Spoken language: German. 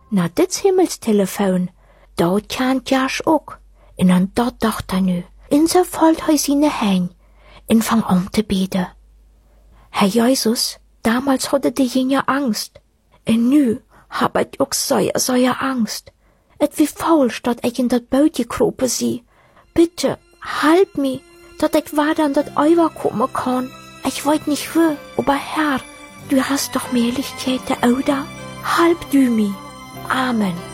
Na, dit Himmelstelefon, dat kent Jasch ook. En dan dat dacht hij nu. En zo valt hij zijn heen en fang an te beten. Herr Jesus, damals hatte die Jünger Angst. En nu hab ich auch so Angst. Et wie falsch, dat ich in dat Boot gekropen zie. Bitte, halp mi, dat ich weiter an dat Eiver kommen kann. Ich weiß nicht wo, aber Herr, du hast doch Mehrlichkeit, oder? Halb du mi. Amen.